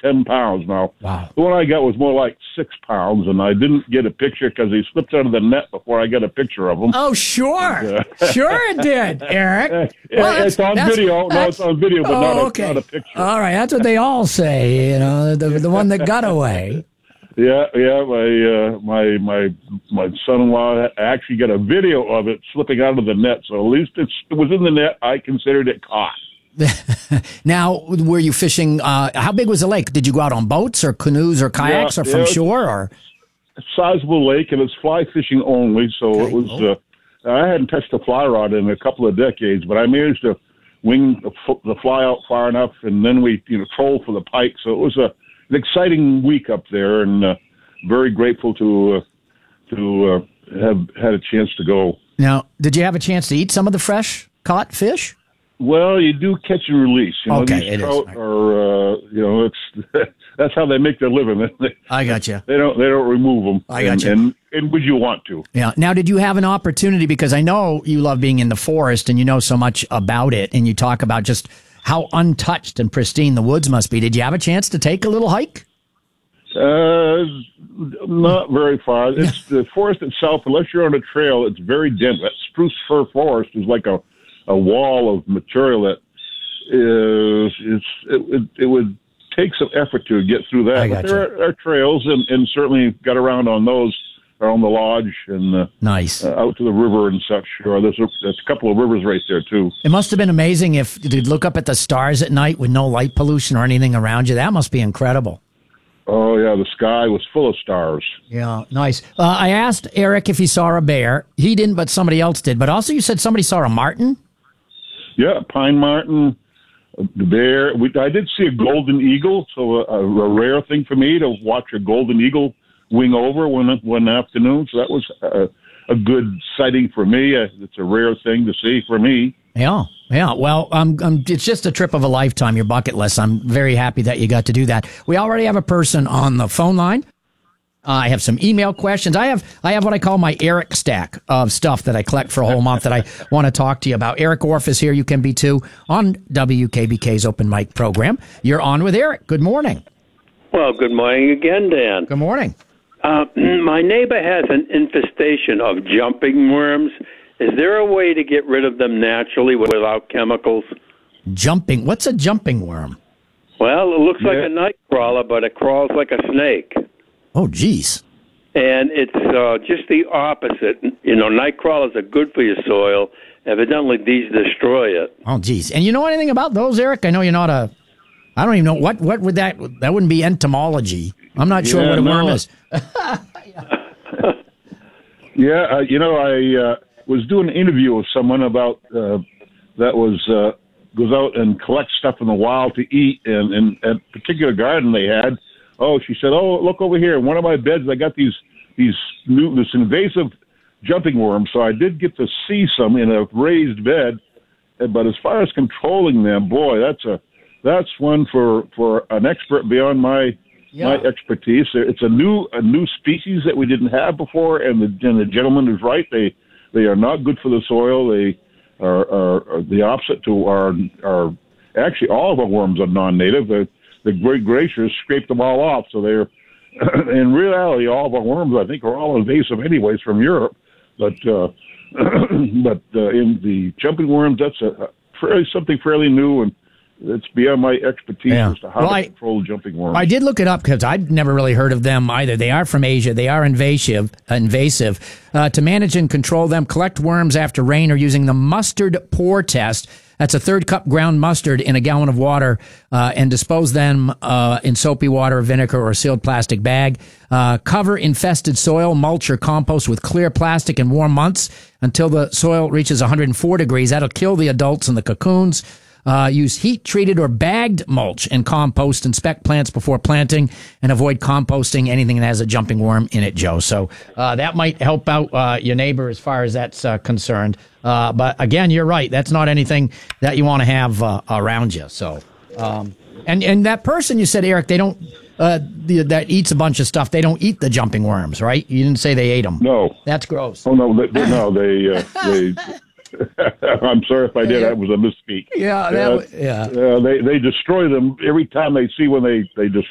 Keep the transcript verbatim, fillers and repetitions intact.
ten pounds now. Wow. The one I got was more like six pounds, and I didn't get a picture because he slipped out of the net before I got a picture of him. Oh, sure. And, uh, sure it did, Eric. Well, it's on video. No, it's on video, but oh, not, a, okay. not a picture. All right, that's what they all say, you know, the, the one that got away. Yeah, yeah. My uh, my my my son-in-law actually got a video of it slipping out of the net. So at least it's, it was in the net. I considered it caught. Now, were you fishing? Uh, how big was the lake? Did you go out on boats or canoes or kayaks yeah, or from yeah, shore? Or a sizable lake, and it's fly fishing only. So okay. it was. Uh, I hadn't touched a fly rod in a couple of decades, but I managed to wing the, the fly out far enough, and then we you know troll for the pike. So it was a an exciting week up there, and uh, very grateful to uh, to uh, have had a chance to go. Now, did you have a chance to eat some of the fresh caught fish? Well, you do catch and release. You know, okay, these it trout is. are uh, you know it's that's how they make their living. I got you. They don't they don't remove them. I got and, you. And, and would you want to? Yeah. Now, did you have an opportunity? Because I know you love being in the forest and you know so much about it, and you talk about just how untouched and pristine the woods must be. Did you have a chance to take a little hike? Uh, not very far. It's the forest itself. Unless you're on a trail, it's very dense. That spruce fir forest is like a, a wall of material that is it's it, it, it would take some effort to get through that. I But gotcha. there are, are trails, and, and certainly got around on those. On the lodge and uh, Nice. uh, out to the river and such. Sure, there's a, there's a couple of rivers right there too. It must have been amazing if you could look up at the stars at night with no light pollution or anything around you. That must be incredible. Oh yeah, the sky was full of stars. Yeah, nice. Uh, I asked Eric if he saw a bear. He didn't, but somebody else did. But also, you said somebody saw a marten. Yeah, pine marten, the bear. We, I did see a golden eagle, so a, a rare thing for me to watch a golden eagle wing over one one afternoon. So that was a, a good sighting for me. Uh, it's a rare thing to see for me. Yeah, yeah. Well, um, um, it's just a trip of a lifetime, your bucket list. I'm very happy that you got to do that. We already have a person on the phone line. Uh, I have some email questions. I have I have what I call my Eric stack of stuff that I collect for a whole month that I want to talk to you about. Eric Orff is here. You can be too on W K B K's Open Mic program. You're on with Eric. Good morning. Well, good morning again, Dan. Good morning. Uh, my neighbor has an infestation of jumping worms. Is there a way to get rid of them naturally without chemicals? Jumping. What's a jumping worm? Well, it looks like Yeah. a night crawler, but it crawls like a snake. Oh, geez. And it's uh, just the opposite. You know, night crawlers are good for your soil. Evidently, these destroy it. Oh, geez. And you know anything about those, Eric? I know you're not a... I don't even know. What What would that... That wouldn't be entomology. I'm not sure Yeah, what a no. worm is. Yeah, uh, you know, I uh, was doing an interview with someone about uh, that was uh, goes out and collects stuff in the wild to eat, and, and a particular garden they had. Oh, she said, "Oh, look over here. In one of my beds, I got these these new this invasive jumping worms." So I did get to see some in a raised bed, but as far as controlling them, boy, that's a that's one for, for an expert beyond my. Yeah. My expertise. It's a new a new species that we didn't have before, and the, and the gentleman is right. They they are not good for the soil. They are, are, are the opposite to our our. Actually, all of our worms are non-native. The, the great glaciers scraped them all off, so they're in reality all of our worms. I think are all invasive, anyways, from Europe. But uh, but uh, in the jumping worms, that's a, a fairly, something fairly new and. It's beyond my expertise Yeah. as to how Well, to I- control jumping worms. I did look it up because I'd never really heard of them either. They are from Asia. They are invasive. Invasive. Uh, to manage and control them, collect worms after rain or using the mustard pour test. That's a third cup ground mustard in a gallon of water, uh, and dispose them uh, in soapy water, vinegar, or a sealed plastic bag. Uh, cover infested soil, mulch, or compost with clear plastic in warm months until the soil reaches one hundred four degrees. That'll kill the adults and the cocoons. Uh, use heat-treated or bagged mulch and compost. Inspect plants before planting and avoid composting anything that has a jumping worm in it, Joe. So uh, that might help out uh, your neighbor as far as that's uh, concerned. Uh, but again, you're right. That's not anything that you want to have uh, around you. So, um, and and that person you said, Eric, they don't uh, the, that eats a bunch of stuff. They don't eat the jumping worms, right? You didn't say they ate them. No, that's gross. Oh no, they, they, no, they uh, they. I'm sorry if I did. That was a misspeak. Yeah, that, uh, yeah. Uh, they they destroy them every time they see when they they just